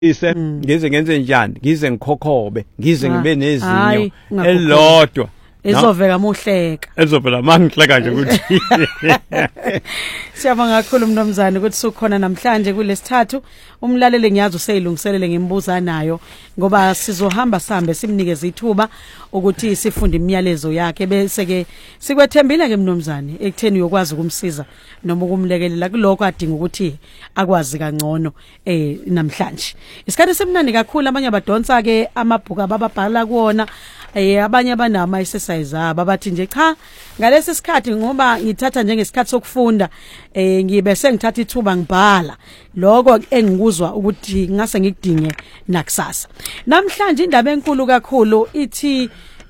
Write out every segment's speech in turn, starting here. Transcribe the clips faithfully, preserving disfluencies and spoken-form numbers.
ise ngize ngenze njani ngize ngikhokhobe ngize ngibe nezinyo elodwa ezovela muhleka ezovela mangihleka nje ukuthi siyabonga kakhulu mnumzane ukuthi sukhona namhlanje kulesithathu umlaleli ngiyazi useyilungiselele ngimbuza nayo ngoba sizohamba sambe simnikeze ithuba ukuthi sifunde imiyalezo yakhe bese ke sikwethembile ke mnumzane ekutheni uyokwazi ukumsiza noma ukumlekelela kuloko adinga ukuthi akwazi kangcono eh namhlanje isikhathi semnandi kakhulu abanye abadonsa ke amabhuku ababhala kuona eh abanye abanama exercise aba bathi nje cha ngalesi sikhathi ngoba ngithatha njengesikhathi sokufunda eh ngibe sengithatha ithuba ngibhala lokho engikuzwa ukuthi ngase ngikudinge nakusasa namhlanje indaba enkulu kakhulu ithi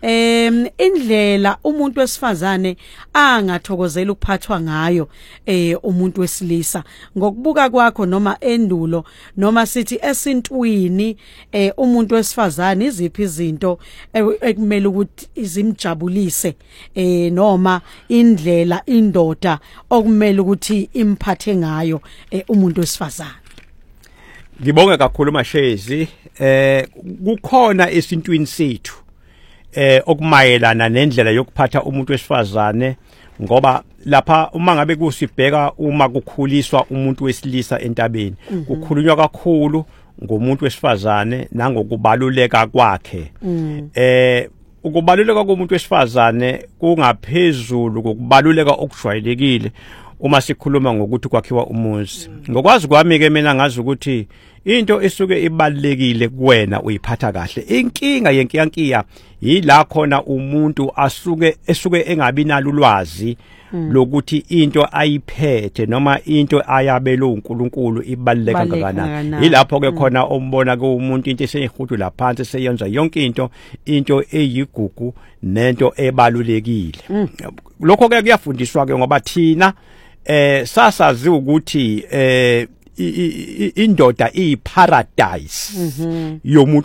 em indlela umuntu wesifazane angathokozela ukuphathwa ngayo eh umuntu wesilisa ngokubuka kwakho noma endulo noma sithi esintwini eh umuntu wesifazane iziphi izinto ekumele ukuthi izimjabulise eh noma indlela indoda okumele ukuthi imphathe ngayo eh umuntu wesifazane. Ngibonga kakhulu Mashezi eh kukhona esintwini sethu eh okumayelana nendlela yokuphatha umuntu wesifazane ngoba lapha uma ngabe kusibheka uma kukhuliswa umuntu wesilisa entabeni mm -hmm. kukhulunywa kakhulu ngomuntu wesifazane nangokubaluleka kwakhe mm. eh ukubaluleka komuntu wesifazane kungaphezulu kokubaluleka okujwayelekile uma sikhuluma ngokuthi kwakhiwa umuzi mm. ngokwazi kwami ke mina ngazi ukuthi into esuke ibalekile kuwena uyiphatha kahle inkinga yenkiyankiya yila khona umuntu asuke esuke engabi nalulwazi hmm. lokuthi into ayiphethe noma into ayabelo uNkulunkulu ibaleka kangakanani ilapho ke khona ombona ke umuntu into eseyihudu laphansi seyenza yonke into into eyigugu nento ebalulekile hmm. lokho ke kuyafundiswa ke ngoba thina eh sasazi ukuthi eh indoda iyiparadise yomuntu